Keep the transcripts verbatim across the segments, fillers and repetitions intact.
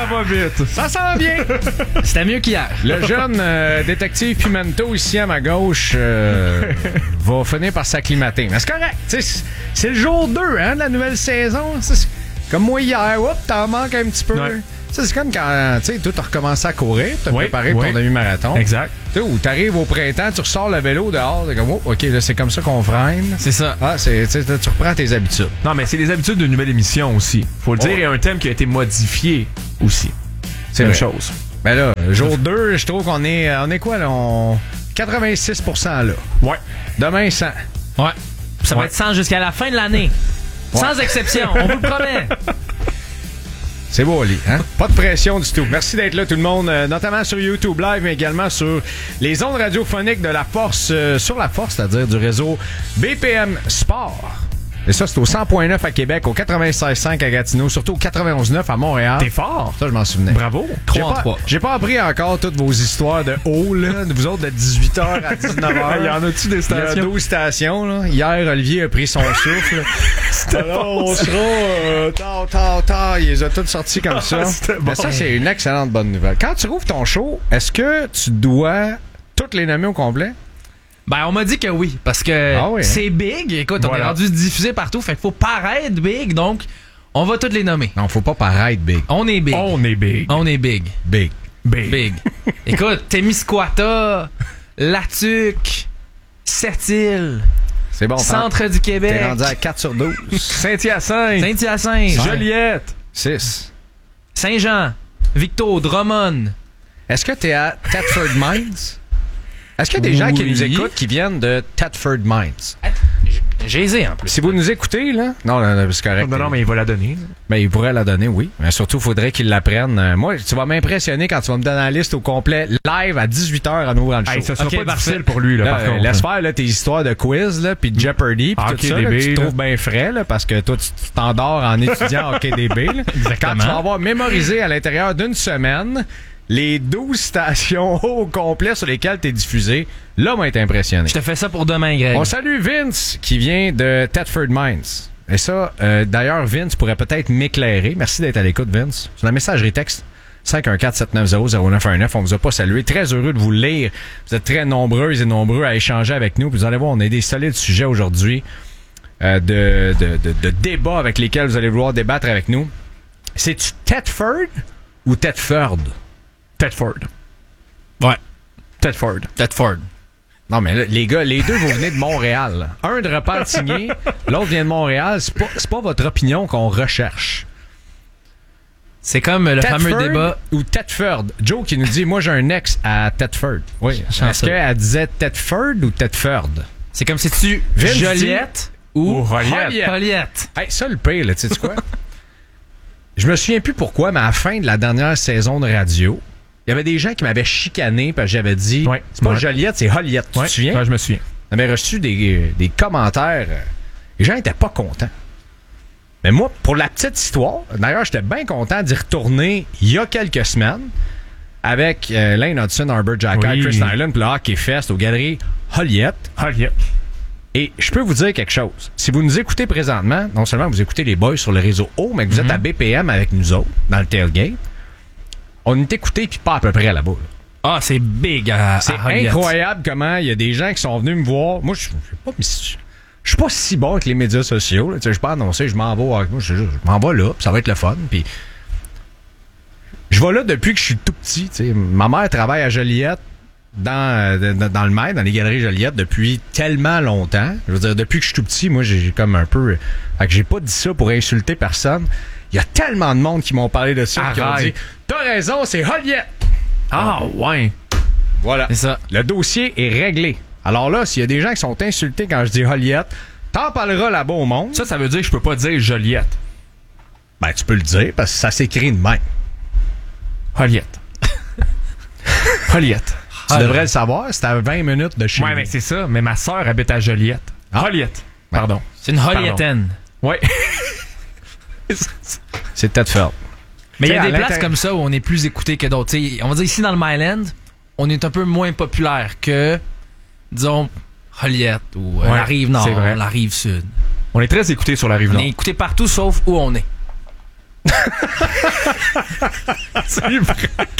va vite. Ça s'en va bien. C'était mieux qu'hier. Le jeune euh, détective Pimento, ici à ma gauche, euh, va finir par s'acclimater. Mais c'est correct. C'est, c'est le jour deux hein, de la nouvelle saison. C'est comme moi hier. Oups, t'en manques un petit peu. Ouais. C'est comme quand tu sais, toi, t'as recommencé à courir, t'as oui, préparé oui. pour ton demi-marathon. Exact. Tu sais, où t'arrives au printemps, tu ressors le vélo dehors, t'es comme, oh, OK, là, c'est comme ça qu'on freine. C'est ça. Ah, c'est, tu reprends tes habitudes. Non, mais c'est les habitudes d'une nouvelle émission aussi. Faut le dire, il y a un thème qui a été modifié aussi. C'est une chose. Ben là, jour deux, je trouve qu'on est. On est quoi, là? On... quatre-vingt-six pour cent là. Ouais. Demain, cent. Ouais. Ça ouais. va être cent jusqu'à la fin de l'année. Ouais. Sans exception, on vous le promet. C'est beau, Ali. Hein? Pas de pression du tout. Merci d'être là, tout le monde, euh, notamment sur YouTube Live, mais également sur les ondes radiophoniques de la Force, euh, sur la Force, c'est-à-dire du réseau B P M Sport. Et ça, c'est au cent point neuf à Québec, au quatre-vingt-seize virgule cinq à Gatineau, surtout au quatre-vingt-onze virgule neuf à Montréal. T'es fort. Ça, je m'en souvenais. Bravo. J'ai pas, j'ai pas appris encore toutes vos histoires de haut, là. Vous autres, de dix-huit heures à dix-neuf heures. Il y en a-tu des stations? Il y a douze stations, là. Hier, Olivier a pris son souffle. Alors, on sera euh, tard, tard, tard. Il les a toutes sorties comme ça. Bon. Mais ça, c'est une excellente bonne nouvelle. Quand tu rouvres ton show, est-ce que tu dois toutes les nommer au complet? Ben, on m'a dit que oui, parce que ah oui, c'est hein? big. Écoute, voilà. on est rendu diffusé partout, fait qu'il faut paraître big, donc on va toutes les nommer. Non, faut pas paraître big. On est big. On est big. On est big. Big. Big. Big. Écoute, Témiscouata, Latuc, Sept-Îles, C'est bon. Centre du Québec. T'es rendu à quatre sur douze. Saint-Hyacinthe. Saint-Hyacinthe. Joliette. six. Saint-Jean. Victo, Drummond. Est-ce que t'es à Thetford Mines? Est-ce qu'il y a des gens qui Oui. nous écoutent qui viennent de Thetford Mines? J'ai aisé en plus. Si vous nous écoutez, là... Non, non, non c'est correct. Non, non, mais il va la donner. Ben, il pourrait la donner, oui. Mais surtout, il faudrait qu'il l'apprenne. Euh, moi, tu vas m'impressionner quand tu vas me donner la liste au complet live à dix-huit heures en ouvrant le show. Hey, ça sera okay, pas parfait. difficile pour lui, là, Là, par euh, contre. laisse faire là, tes histoires de quiz, là, puis de Jeopardy, puis Ah, tout ça, là, que tu te trouves bien frais, là, parce que toi, tu tu t'endors en étudiant Hockey D B. Là. Quand tu vas avoir mémorisé à l'intérieur d'une semaine les douze stations au complet sur lesquelles t'es diffusé, là, m'a été impressionné. Je te fais ça pour demain, Greg. On salue Vince, qui vient de Thetford Mines. Et ça, euh, d'ailleurs, Vince pourrait peut-être m'éclairer. Merci d'être à l'écoute, Vince. C'est la messagerie texte cinq un quatre sept neuf zéro zéro neuf un neuf. On vous a pas salué. Très heureux de vous lire. Vous êtes très nombreux et nombreux à échanger avec nous. Puis vous allez voir, on a des solides sujets aujourd'hui euh, de, de, de, de débats avec lesquels vous allez vouloir débattre avec nous. C'est-tu Thetford ou Thetford? Thetford. Ouais. Thetford. Thetford. Non, mais là, les gars, les deux, vous venez de Montréal. Là. Un de Repentigny, l'autre vient de Montréal. C'est pas, c'est pas votre opinion qu'on recherche. C'est comme le Thetford fameux débat. Ou Thetford. Joe qui nous dit, moi, j'ai un ex à Thetford. Oui. Est-ce qu'elle disait Thetford ou Thetford? C'est comme si tu Vince Joliette ou Ou Joliette. Joliette. Hey, ça, le pire, là, tu sais quoi? Je me souviens plus pourquoi, mais à la fin de la dernière saison de radio, il y avait des gens qui m'avaient chicané parce que j'avais dit, ouais, c'est pas ouais. Joliette, c'est Joliette. Tu ouais, te souviens? Ouais, je me souviens. J'avais reçu des, des commentaires. Les gens étaient pas contents. Mais moi, pour la petite histoire, d'ailleurs, j'étais bien content d'y retourner il y a quelques semaines avec euh, Lane Hudson, Arbor Jacka, oui. Chris Nyland, puis le Hockey Fest aux Galeries Joliette. Joliette. Et je peux vous dire quelque chose. Si vous nous écoutez présentement, non seulement vous écoutez les boys sur le réseau O, mais que vous mm-hmm. êtes à B P M avec nous autres, dans le tailgate, on est écouté puis pas à peu près là-bas. Là. Ah, c'est big à C'est à incroyable comment il y a des gens qui sont venus me voir. Moi, je suis pas, je suis pas si bon avec les médias sociaux. Je suis pas annoncé, je m'en vais avec moi, je, je m'en vais là, puis ça va être le fun. Puis je vais là depuis que je suis tout petit. T'sais. Ma mère travaille à Joliette. Dans, dans, dans le Maine, dans les galeries Joliette, depuis tellement longtemps. Je veux dire, depuis que je suis tout petit, moi, j'ai comme un peu... Fait que j'ai pas dit ça pour insulter personne. Il y a tellement de monde qui m'ont parlé de ça, qui ont dit « T'as raison, c'est Joliette! » Ah, ouais. Voilà. C'est ça. Le dossier est réglé. Alors là, s'il y a des gens qui sont insultés quand je dis Joliette, t'en parleras là-bas au monde. Ça, ça veut dire que je peux pas dire Joliette. Ben, tu peux le dire, parce que ça s'écrit de même. Joliette. Joliette. Tu ah, devrais le savoir, c'est à vingt minutes de chez Ouais, nous. mais c'est ça. Mais ma sœur habite à Joliette. Ah. Joliette. Pardon. C'est une Jolietaine. Ouais. C'est peut-être fait. Mais il y a des places comme ça où on est plus écouté que d'autres. T'sais, on va dire ici dans le Myland, on est un peu moins populaire que, disons, Joliette ou euh, ouais, la rive nord, vrai. la rive sud. On est très écouté sur la rive on nord. On est écouté partout sauf où on est. C'est vrai.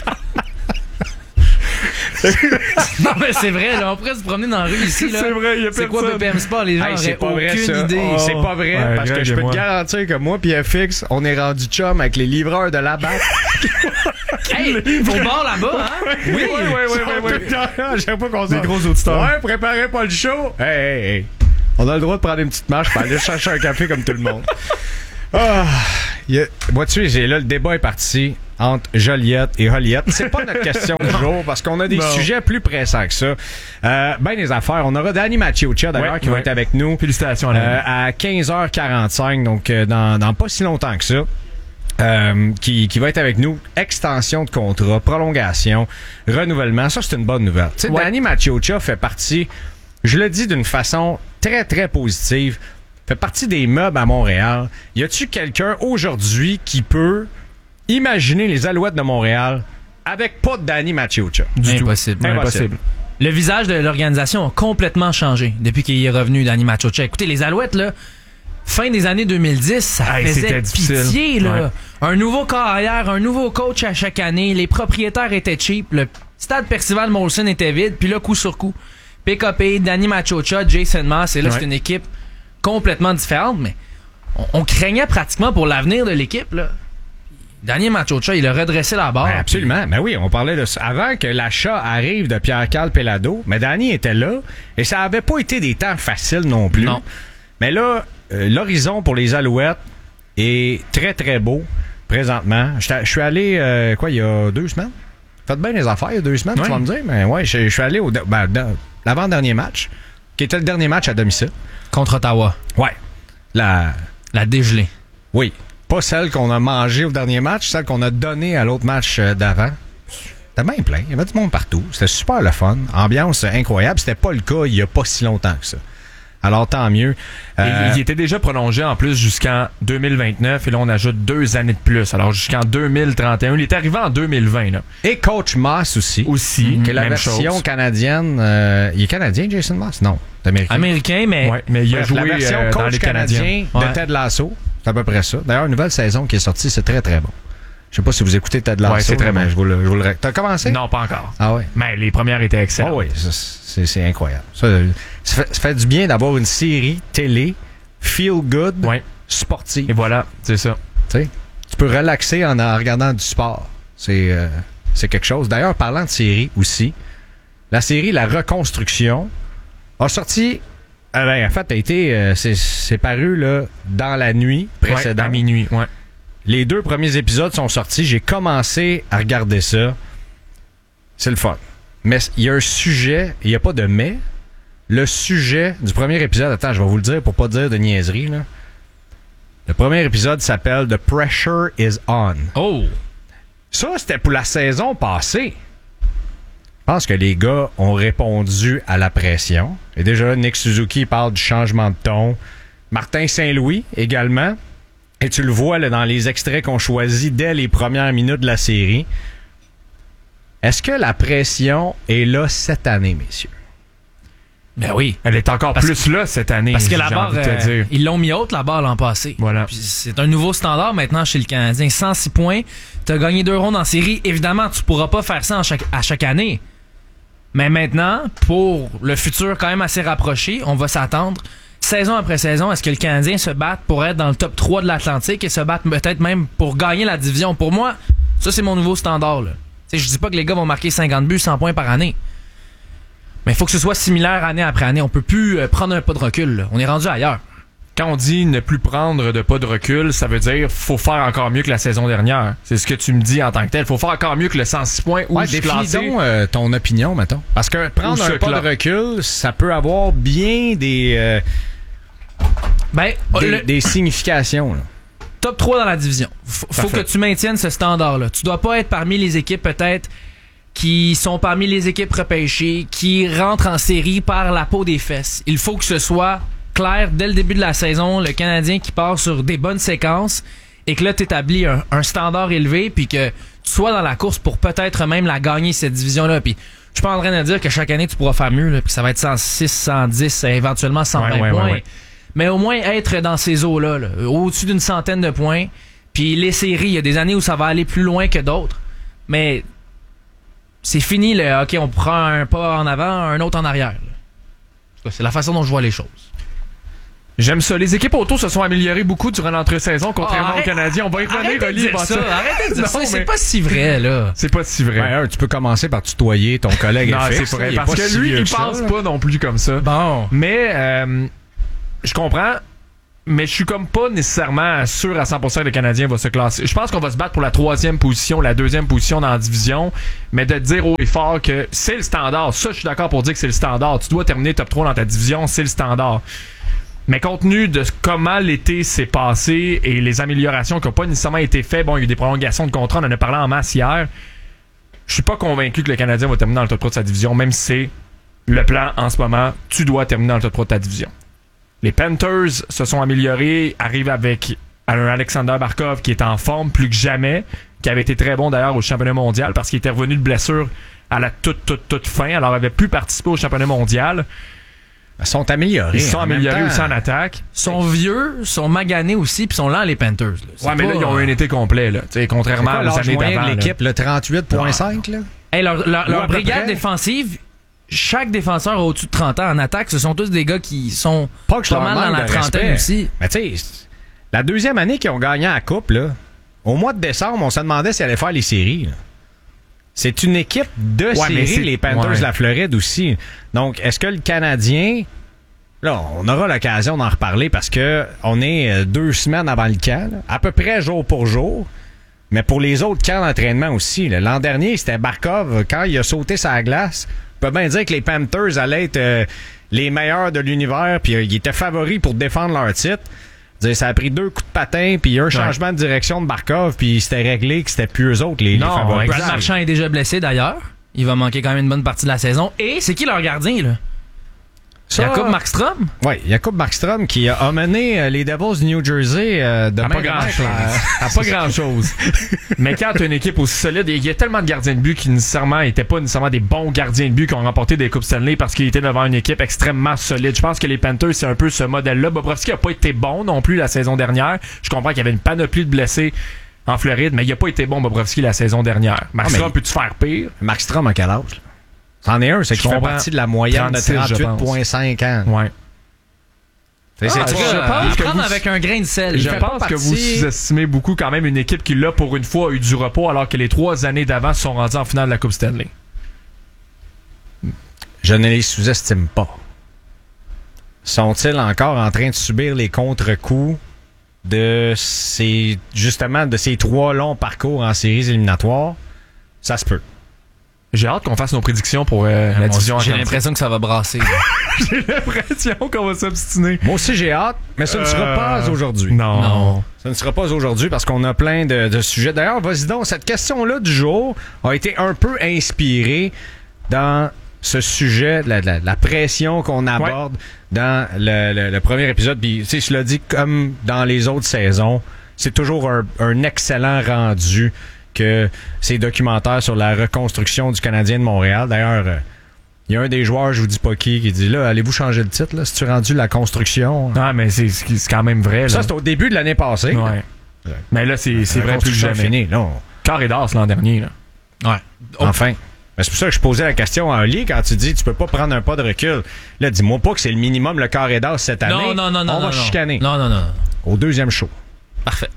Non, mais c'est vrai, là, on pourrait se promener dans la rue ici. Là. C'est vrai, il y a C'est quoi B P M Sport? Les gens Hey, c'est n'auraient pas vrai, aucune ça. idée. Oh, c'est pas vrai, Ouais, parce que je peux moi. te garantir que moi puis F X, on est rendu chum avec les livreurs de la B A C. Hey, au bord là-bas, hein? Oui, oui, oui, oui, oui. Je sais pas qu'on Des gros auditeurs. Ouais, préparez pas le show. Hey, hey, hey. On a le droit de prendre une petite marche pour aller chercher un café comme tout le monde. Ah, y a, moi, tu sais, j'ai- là, le débat est parti entre Joliette et Joliette. C'est pas notre question du jour parce qu'on a des Non. sujets plus pressants que ça. Euh, ben des affaires. On aura Danny Maciocia d'ailleurs Ouais, qui va ouais. être avec nous. Félicitations à Euh, Danny. à quinze heures quarante-cinq, donc euh, dans, dans pas si longtemps que ça. Euh, qui, qui va être avec nous. Extension de contrat, prolongation, renouvellement. Ça, c'est une bonne nouvelle. Tu sais, Ouais. Danny Maciocia fait partie, je le dis d'une façon très, très positive, fait partie des meubles à Montréal. Y a-tu quelqu'un aujourd'hui qui peut imaginer les Alouettes de Montréal avec pas de Danny Maciocia? Du tout. Impossible. Impossible. Le visage de l'organisation a complètement changé depuis qu'il est revenu, Danny Maciocia. Écoutez, les Alouettes, là, fin des années deux mille dix, ça Hey, faisait c'était difficile. pitié, là. Ouais. Un nouveau carrière, un nouveau coach à chaque année, les propriétaires étaient cheap, le stade Percival Molson était vide, puis là, coup sur coup, P K P, Danny Maciocia, Jason Maas, et là, Ouais. c'est une équipe complètement différente, mais on, on craignait pratiquement pour l'avenir de l'équipe, là. Danny Maciocia, il a redressé la barre. Ben, absolument. Ben oui, on parlait de ça. Avant que l'achat arrive de Pierre-Carl Pelado, mais Danny était là et ça avait pas été des temps faciles non plus. Non. Mais là, euh, l'horizon pour les Alouettes est très, très beau présentement. Je suis allé, euh, quoi, il y a deux semaines? Faites bien les affaires, il y a deux semaines, Ouais. tu vas me dire. Mais ouais, je je suis allé au ben, dans l'avant-dernier match, qui était le dernier match à domicile. Contre Ottawa. Ouais. La... La dégelée. Oui. Pas celle qu'on a mangée au dernier match, celle qu'on a donnée à l'autre match euh, d'avant. C'était bien plein. Il y avait du monde partout. C'était super le fun. Ambiance incroyable. C'était pas le cas il y a pas si longtemps que ça. Alors, tant mieux. Et Euh, il était déjà prolongé en plus jusqu'en deux mille vingt-neuf et là on ajoute deux années de plus. Alors jusqu'en deux mille trente et un. Il est arrivé en deux mille vingt là. Et Coach Moss aussi. Aussi, Que la même version chose. canadienne. euh, il est canadien, Jason Moss? Non. C'est américain. Américain, mais Ouais, mais il a Bref, joué la version euh, coach dans les canadien Canadiens. de Ouais. Ted Lasso. C'est à peu près ça. D'ailleurs, une nouvelle saison qui est sortie, c'est très très bon. Je sais pas si vous écoutez Ted Lasso. Ouais, c'est très mais bon. je vous le, je vous le ré- T'as commencé? Non, pas encore. Ah ouais. Mais les premières étaient Ah excellentes. oui, ça, c'est, c'est incroyable. Ça, ça, fait, ça fait du bien d'avoir une série télé feel good, Ouais. sportive. Et voilà, c'est ça. Tu sais, tu peux relaxer en, en regardant du sport. C'est, euh, c'est quelque chose. D'ailleurs, parlant de série aussi, la série La Reconstruction a sorti. euh, ben, en fait, a été, euh, c'est, c'est paru là, dans la nuit Ouais, précédente. à minuit, ouais. Les deux premiers épisodes sont sortis. J'ai commencé à regarder ça. C'est le fun. Mais il y a un sujet, il n'y a pas de mais. Le sujet du premier épisode, attends, je vais vous le dire pour pas dire de niaiserie, là. Le premier épisode s'appelle The Pressure is On. Oh! Ça, c'était pour la saison passée. Je pense que les gars ont répondu à la pression. Et déjà, Nick Suzuki parle du changement de ton. Martin Saint-Louis également. Et tu le vois là, dans les extraits qu'on choisit dès les premières minutes de la série. Est-ce que la pression est là cette année, messieurs? Ben oui. Elle est encore Parce plus là cette année. Parce que la j'ai barre, envie de te euh, dire. ils l'ont mis haute, la barre, l'an passé. Voilà. Puis c'est un nouveau standard maintenant chez le Canadien. cent six points. T'as gagné deux rondes en série. Évidemment, tu pourras pas faire ça en chaque, à chaque année. Mais maintenant, pour le futur quand même assez rapproché, on va s'attendre, saison après saison, à ce que le Canadien se batte pour être dans le top trois de l'Atlantique et se batte peut-être même pour gagner la division. Pour moi, ça, c'est mon nouveau standard, là. T'sais, je dis pas que les gars vont marquer cinquante buts, cent points par année. Mais il faut que ce soit similaire année après année. On peut plus euh, prendre un pas de recul, là. On est rendu ailleurs. Quand on dit ne plus prendre de pas de recul, ça veut dire faut faire encore mieux que la saison dernière. C'est ce que tu me dis en tant que tel. Faut faire encore mieux que le cent six points ou Ouais, se définis classer. donc euh, ton opinion, mettons. Parce que prendre Ou un se pas cla- de recul, ça peut avoir bien des, euh, Ben, des, le des significations. Là. top trois dans la division. Faut, faut Parfait. que tu maintiennes ce standard-là. Tu dois pas être parmi les équipes peut-être qui sont parmi les équipes repêchées, qui rentrent en série par la peau des fesses. Il faut que ce soit clair dès le début de la saison, le Canadien qui part sur des bonnes séquences et que là, tu établis un, un standard élevé puis que tu sois dans la course pour peut-être même la gagner, cette division-là. Puis je suis pas en train de dire que chaque année, tu pourras faire mieux, là, puis ça va être cent six, cent dix, éventuellement cent vingt Ouais, ouais, points. ouais, ouais. Mais au moins être dans ces eaux-là, là, au-dessus d'une centaine de points, Puis les séries, il y a des années où ça va aller plus loin que d'autres. Mais c'est fini, le OK, on prend un pas en avant, un autre en arrière. Là. C'est la façon dont je vois les choses. J'aime ça. Les équipes auto se sont améliorées beaucoup durant l'entre-saison, contrairement oh, aux Canadiens. On va y revenir, arrêtez Oli. de dire ça. Arrêtez de dire ça. C'est pas si vrai, là. C'est pas si vrai. Ben, tu peux commencer par tutoyer ton collègue non, F X. c'est vrai. Il est Parce pas que si lui, vieux il que ça, pense là. pas non plus comme ça. Bon. Mais, euh, je comprends. Mais je suis comme pas nécessairement sûr à cent pour cent que le Canadien va se classer. Je pense qu'on va se battre pour la troisième position, la deuxième position dans la division. Mais de dire haut et fort que c'est le standard. Ça, je suis d'accord pour dire que c'est le standard. Tu dois terminer top trois dans ta division, c'est le standard. Mais compte tenu de comment l'été s'est passé et les améliorations qui n'ont pas nécessairement été faites, bon, il y a eu des prolongations de contrat, on en a parlé en masse hier. Je suis pas convaincu que le Canadien va terminer dans le top trois de sa division, même si c'est le plan en ce moment. Tu dois terminer dans le top trois de ta division. Les Panthers se sont améliorés, arrivent avec un Alexander Barkov qui est en forme plus que jamais, qui avait été très bon d'ailleurs au championnat mondial parce qu'il était revenu de blessure à la toute, toute, toute fin, alors avait pu participer au championnat mondial. Ils sont améliorés. Ils sont améliorés aussi en attaque. Ils sont vieux, sont maganés aussi, puis sont lents les Panthers. Là. Ouais, mais pas, là, ils ont eu un été complet, là. T'sais, contrairement quoi, aux années d'avant. De l'équipe, là. le trente-huit virgule cinq, là? Hey, leur leur, Ou leur à peu brigade près. défensive, chaque défenseur au-dessus de trente ans en attaque, ce sont tous des gars qui sont Pas que je pas leur mal dans manque la de trentaine respect. aussi. Mais tu sais, la deuxième année qu'ils ont gagné la Coupe, là, au mois de décembre, on se demandait s'ils allaient faire les séries. Là. C'est une équipe de Ouais, mais c'est- séries, les Panthers ouais. de la Floride aussi. Donc, est-ce que le Canadien... Là, on aura l'occasion d'en reparler parce que on est euh, deux semaines avant le camp, là, à peu près jour pour jour. Mais pour les autres camps d'entraînement aussi. là. L'an dernier, c'était Barkov. Quand il a sauté sa glace, on peut bien dire que les Panthers allaient être euh, les meilleurs de l'univers, puis euh, ils étaient favoris pour défendre leur titre. Dire, ça a pris deux coups de patin, puis un changement de direction de Barkov, puis c'était réglé que c'était plus eux autres les, les Non, favoris. Brad Marchand est déjà blessé d'ailleurs. Il va manquer quand même une bonne partie de la saison. Et c'est qui leur gardien, là? Ça, Jacob Markstrom? Oui, Jacob Markstrom qui a mené euh, les Devils du New Jersey euh, de À main pas de grand maître, chose. euh, À pas grand chose. Mais quand tu as une équipe aussi solide, il y a tellement de gardiens de but qui nécessairement étaient pas nécessairement des bons gardiens de but qui ont remporté des Coupes Stanley parce qu'ils étaient devant une équipe extrêmement solide. Je pense que les Panthers, c'est un peu ce modèle-là. Bobrovski a pas été bon non plus la saison dernière. Je comprends qu'il y avait une panoplie de blessés en Floride, mais il a pas été bon Bobrovski la saison dernière. Markstrom, mais- peux-tu faire pire? Markstrom a quel âge? Là? C'en est un, c'est Je qu'il fait comprends. partie de la moyenne trente-six, de je trente-huit pense. virgule cinq ans. Ouais. C'est- c'est Ah, toi, je euh, pense que prendre vous- avec un grain de sel. Je fait pense pas que vous partie- sous-estimez beaucoup quand même une équipe qui, là, pour une fois, a eu du repos alors que les trois années d'avant se sont rendus en finale de la Coupe Stanley. Je ne les sous-estime pas. Sont-ils encore en train de subir les contre-coups de ces, justement, de ces trois longs parcours en séries éliminatoires? Ça se peut. J'ai hâte qu'on fasse nos prédictions pour euh, la division J'ai Atlantique. l'impression que ça va brasser. J'ai l'impression qu'on va s'obstiner. Moi aussi, j'ai hâte, mais ce ne sera Euh, pas aujourd'hui. Non. Non. Ce ne sera pas aujourd'hui parce qu'on a plein de, de sujets. D'ailleurs, vas-y donc, cette question-là du jour a été un peu inspirée dans ce sujet, de la, de la- de la pression qu'on aborde dans le, le- le premier épisode. Puis, tu sais, je l'ai dit, comme dans les autres saisons, c'est toujours un, un excellent rendu que ces documentaires sur la reconstruction du Canadien de Montréal. D'ailleurs, euh, il y a un des joueurs, je vous dis pas qui, qui dit là, allez-vous changer le titre, là, si tu rendu la construction? Non, mais c'est c'est quand même vrai. Là. Ça, c'est au début de l'année passée. Ouais. Mais là, c'est c'est La vrai plus que construction est jamais. finie, là. Carré d'as l'an dernier. Là. Ouais. Enfin. Ben, c'est pour ça que je posais la question à Oli quand tu dis tu peux pas prendre un pas de recul. Là, dis-moi pas que c'est le minimum le carré d'as cette année. Non, non, non, non. On va non, chicaner. Non, non, non. Au deuxième show. Parfait.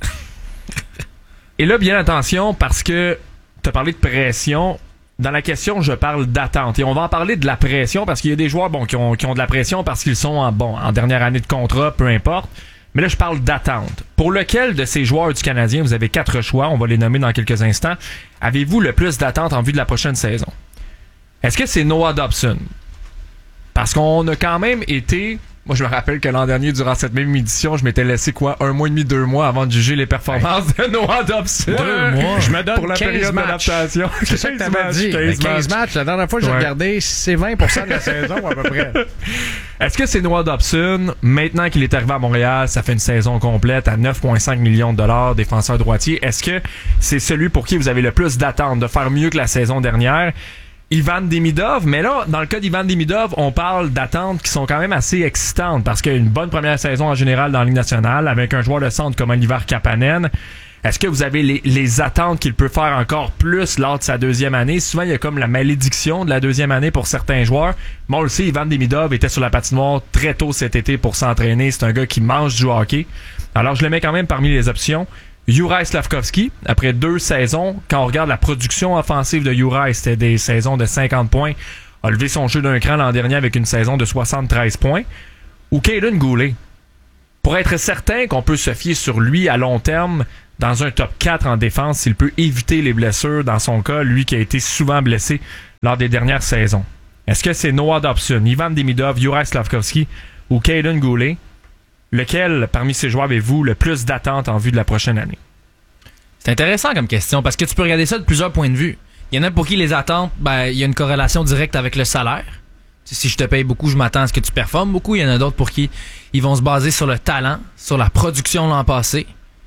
Et là, bien attention, parce que tu as parlé de pression. Dans la question, je parle d'attente. Et on va en parler de la pression parce qu'il y a des joueurs bon, qui, ont, qui ont de la pression parce qu'ils sont en, bon, en dernière année de contrat, peu importe. Mais là, je parle d'attente. Pour lequel de ces joueurs du Canadien, vous avez quatre choix, on va les nommer dans quelques instants, avez-vous le plus d'attente en vue de la prochaine saison? Est-ce que c'est Noah Dobson? Parce qu'on a quand même été... Moi, je me rappelle que l'an dernier, durant cette même édition, je m'étais laissé quoi, un mois et demi, deux mois avant de juger les performances de Noah Dobson. Deux mois. Je me donne pour la quinze période matchs. d'adaptation. C'est ça que quinze t'avais matchs, dit. quinze Ben, quinze matchs. matchs. La dernière fois que j'ai Ouais. regardé, c'est vingt pour cent de la saison à peu près. Est-ce que c'est Noah Dobson, maintenant qu'il est arrivé à Montréal, ça fait une saison complète à neuf virgule cinq millions de dollars, défenseur droitier, est-ce que c'est celui pour qui vous avez le plus d'attente de faire mieux que la saison dernière? Ivan Demidov, mais là, dans le cas d'Ivan Demidov, on parle d'attentes qui sont quand même assez excitantes parce qu'il y a une bonne première saison en général dans la Ligue nationale avec un joueur de centre comme Oliver Kapanen. Est-ce que vous avez les, les attentes qu'il peut faire encore plus lors de sa deuxième année? Souvent, il y a comme la malédiction de la deuxième année pour certains joueurs. Mais on le sait, Ivan Demidov était sur la patinoire très tôt cet été pour s'entraîner. C'est un gars qui mange du hockey. Alors, je le mets quand même parmi les options. Juraj Slafkovský, après deux saisons, quand on regarde la production offensive de Juraj, c'était des saisons de cinquante points, a levé son jeu d'un cran l'an dernier avec une saison de soixante-treize points. Ou Kaiden Guhle. Pour être certain qu'on peut se fier sur lui à long terme dans un top quatre en défense, s'il peut éviter les blessures, dans son cas, lui qui a été souvent blessé lors des dernières saisons. Est-ce que c'est Noah Dobson, Ivan Demidov, Juraj Slafkovský ou Kaiden Guhle? Lequel, parmi ces joueurs, avez-vous le plus d'attentes en vue de la prochaine année? C'est intéressant comme question parce que tu peux regarder ça de plusieurs points de vue. Il y en a pour qui les attentes, ben, il y a une corrélation directe avec le salaire. Si je te paye beaucoup, je m'attends à ce que tu performes beaucoup. Il y en a d'autres pour qui ils vont se baser sur le talent, sur la production l'an passé,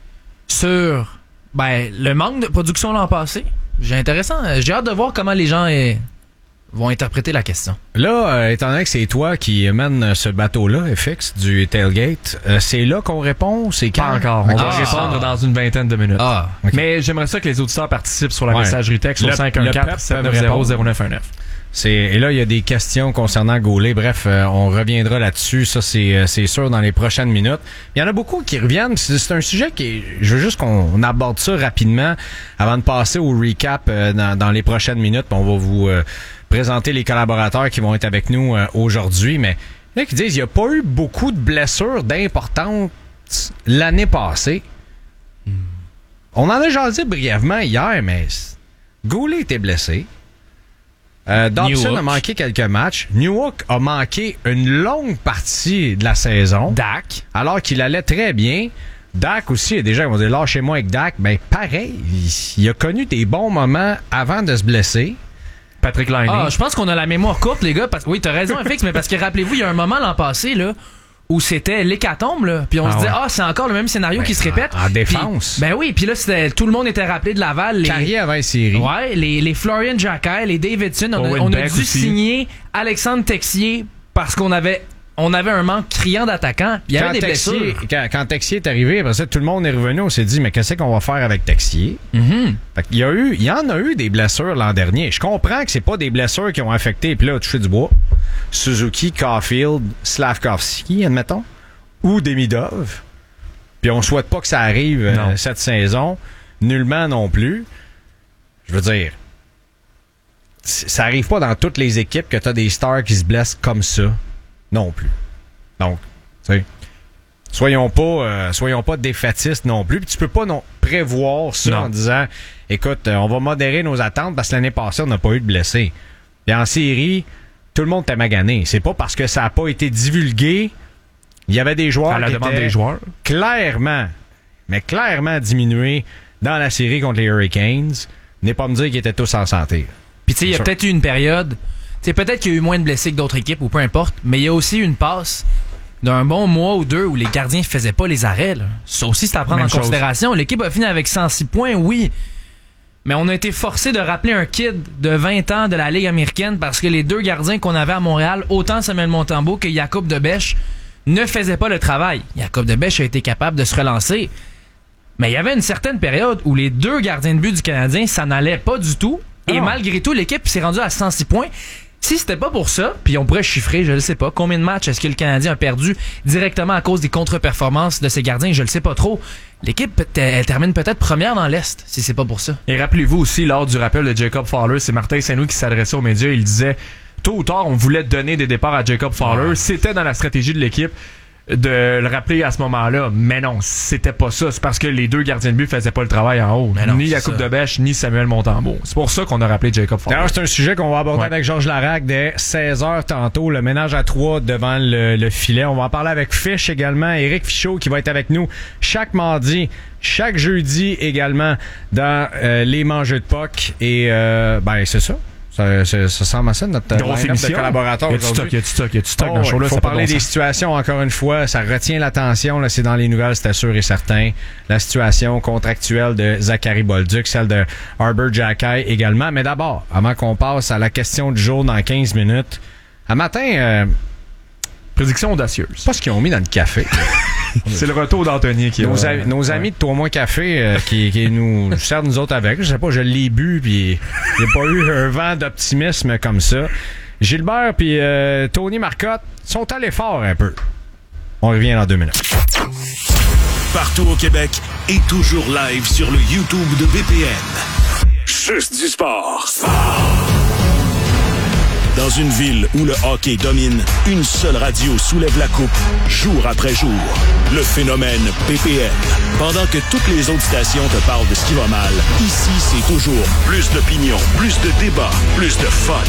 sur ben, le manque de production l'an passé. J'ai intéressant. J'ai hâte de voir comment les gens eh, vont interpréter la question. Là, euh, étant donné que c'est toi qui mène ce bateau-là, F X, du Tailgate, euh, c'est là qu'on répond? C'est quand? Pas encore. On Ah. va répondre dans une vingtaine de minutes. Ah, ok. Mais j'aimerais ça que les auditeurs participent sur la Ouais. messagerie texte au Le- cinq le un quatre, peuple sept peut neuf zéro, répondre. zéro neuf un neuf. C'est, et là, il y a des questions concernant Guhle. Bref, euh, on reviendra là-dessus. Ça, c'est, euh, c'est sûr dans les prochaines minutes. Il y en a beaucoup qui reviennent. C'est, c'est un sujet qui, je veux juste qu'on on aborde ça rapidement avant de passer au recap euh, dans, dans les prochaines minutes. On va vous euh, présenter les collaborateurs qui vont être avec nous euh, aujourd'hui. Mais il y en a qui disent qu'il n'y a pas eu beaucoup de blessures d'importantes l'année passée. Hmm. On en a jasé brièvement hier, mais Guhle était blessé. Euh, Dobson Newhook. a manqué quelques matchs. Newhook a manqué une longue partie de la saison. Dak. Alors qu'il allait très bien. Dak aussi, déjà, ils vont dire lâchez-moi avec Dak. Ben, pareil, il, il a connu des bons moments avant de se blesser. Patrick Laine. Ah, je pense qu'on a la mémoire courte, les gars. Parce... Oui, t'as raison, F X, mais parce que rappelez-vous, il y a un moment l'an passé, là, où c'était l'hécatombe, là. Puis on Ah se disait, ouais. ah, c'est encore le même scénario Ben, qui se répète. en- en défense. Puis- ben oui, puis là, c'était, tout le monde était rappelé de Laval. Les, Carrière avant les séries. ouais, les, les Florian Jacquet, les Davidson. On a, Owen on a Beck dû aussi. signer Alexandre Texier parce qu'on avait, on avait un manque criant d'attaquants. Il y avait Quand des Texier, blessures. quand, quand Texier est arrivé, après ça, tout le monde est revenu. On s'est dit, mais qu'est-ce qu'on va faire avec Texier? Mhm. Fait qu'il y a eu, il y en a eu des blessures l'an dernier. Je comprends que c'est pas des blessures qui ont affecté, puis là, touché du bois. Suzuki, Caulfield, Slafkovský, admettons, ou Demidov. Puis on souhaite pas que ça arrive euh, Non. cette saison. Nullement non plus. Je veux dire, c- ça arrive pas dans toutes les équipes que t'as des stars qui se blessent comme ça. Non plus. Donc, tu sais, soyons pas, euh, soyons pas défaitistes non plus. Puis tu peux pas non prévoir ça Non. en disant, écoute, euh, on va modérer nos attentes parce que l'année passée, on n'a pas eu de blessés. Puis en série, tout le monde t'a magané. C'est pas parce que ça a pas été divulgué. Il y avait des joueurs À la qui demande étaient des joueurs. clairement, mais clairement diminués dans la série contre les Hurricanes. N'est pas me dire qu'ils étaient tous en santé. Puis tu sais, il y a Sûr. peut-être eu une période, tu sais, peut-être qu'il y a eu moins de blessés que d'autres équipes ou peu importe, mais il y a aussi eu une passe d'un bon mois ou deux où les gardiens ne faisaient pas les arrêts. Là. Ça aussi, c'est à prendre Même en chose. considération. L'équipe a fini avec cent six points, oui. Mais on a été forcé de rappeler un kid de vingt ans de la Ligue américaine parce que les deux gardiens qu'on avait à Montréal, autant Samuel Montembeault que Jacob Debèche, ne faisaient pas le travail. Jacob Debèche a été capable de se relancer. Mais il y avait une certaine période où les deux gardiens de but du Canadien, ça n'allait pas du tout. Et Non. malgré tout, l'équipe s'est rendue à cent six points. Si c'était pas pour ça, puis on pourrait chiffrer, je ne sais pas, combien de matchs est-ce que le Canadien a perdu directement à cause des contre-performances de ses gardiens, je le sais pas trop. L'équipe, peut- elle termine peut-être première dans l'Est, si c'est pas pour ça. Et rappelez-vous aussi, lors du rappel de Jacob Fowler, c'est Martin Saint-Louis qui s'adressait aux médias. Il disait, tôt ou tard, on voulait donner des départs à Jacob Fowler. Ouais. C'était dans la stratégie de l'équipe de le rappeler à ce moment-là. Mais non, c'était pas ça. C'est parce que les deux gardiens de but faisaient pas le travail en haut. Mais non, ni c'est Jacob ça. Debèche, ni Samuel Montembeault. C'est pour ça qu'on a rappelé Jacob Fowler. D'ailleurs, c'est un sujet qu'on va aborder Ouais. avec Georges Larac dès seize heures tantôt. Le ménage à trois devant le, le filet. On va en parler avec Fish également. Éric Fichaud qui va être avec nous chaque mardi, chaque jeudi également dans euh, les mangeux de puck. Et euh, ben c'est ça. Ça, ça, ça semble à ça notre Grosse line-up de émission. collaborateurs Y a du aujourd'hui. stock, y a du stock, y a du stock Oh, dans le show-là. il faut ça a pas de parler bon des sens. situations, encore une fois. Ça retient l'attention. Là, c'est dans les nouvelles, c'était sûr et certain. La situation contractuelle de Zachary Bolduc, celle de Arbor Jacquet également. Mais d'abord, avant qu'on passe à la question du jour dans quinze minutes, à matin, euh, Prédiction audacieuse. pas ce qu'ils ont mis dans le café. C'est le retour d'Anthony qui Nos, a, a- nos ouais. amis de Trois Mois Café euh, qui, qui nous servent nous autres avec. Je sais pas, je l'ai bu puis j'ai pas eu un vent d'optimisme comme ça. Gilbert puis euh, Tony Marcotte sont allés fort un peu. On revient dans deux minutes. Partout au Québec et toujours live sur le YouTube de B P N. Juste du sport. Dans une ville où le hockey domine, une seule radio soulève la coupe, jour après jour. Le phénomène B P N. Pendant que toutes les autres stations te parlent de ce qui va mal, ici, c'est toujours plus d'opinion, plus de débat, plus de fun.